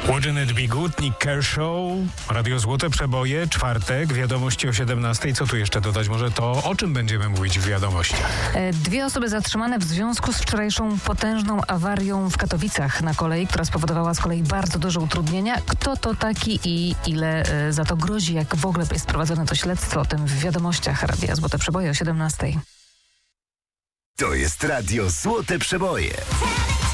Wouldn't it be good? Nick Kershaw, Radio Złote Przeboje, czwartek, wiadomości o 17. Co tu jeszcze dodać? Może to, o czym będziemy mówić w wiadomościach? 2 osoby zatrzymane w związku z wczorajszą potężną awarią w Katowicach na kolei, która spowodowała z kolei bardzo duże utrudnienia. Kto to taki i ile za to grozi? Jak w ogóle jest prowadzone to śledztwo? O tym w wiadomościach Radia Złote Przeboje o 17. To jest Radio Złote Przeboje.